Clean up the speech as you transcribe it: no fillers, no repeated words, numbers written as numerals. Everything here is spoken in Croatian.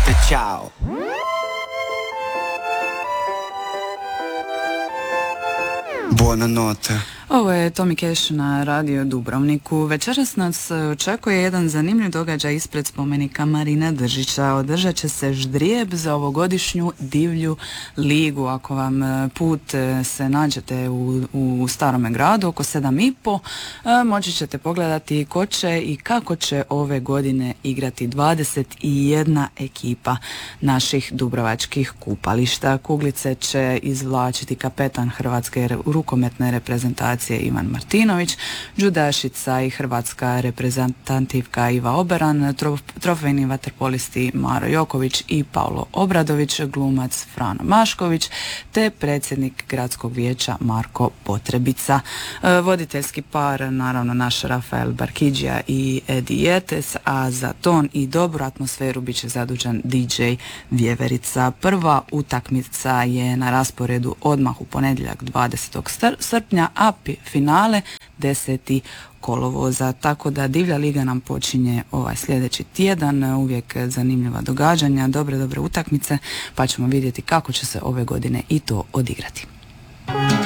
Ciao. Buonanotte. Ovo je Tomi Cash na Radio Dubrovniku. Večeras nas očekuje jedan zanimljiv događaj ispred spomenika Marina Držića. Održat će se ždrijeb za ovogodišnju divlju ligu. Ako vam put se nađete u Starome gradu oko 7:30, moći ćete pogledati ko će i kako će ove godine igrati 21 ekipa naših dubrovačkih kupališta. Kuglice će izvlačiti kapetan Hrvatske rukometne reprezentacije Ivan Martinović, džudašica i hrvatska reprezentativka Iva Oberan, trofejni vaterpolisti Maro Joković i Paulo Obradović, glumac Frano Mašković, te predsjednik gradskog vijeća Marko Potrebica. Voditeljski par, naravno, naš Rafael Barkidžija i Edi Jetes, a za ton i dobru atmosferu bit će zadužen DJ Vjeverica. Prva utakmica je na rasporedu odmah u ponedjeljak 20. srpnja, a finale 10. kolovoza, tako da divlja liga nam počinje ovaj sljedeći tjedan, uvijek zanimljiva događanja, dobre utakmice, pa ćemo vidjeti kako će se ove godine i to odigrati.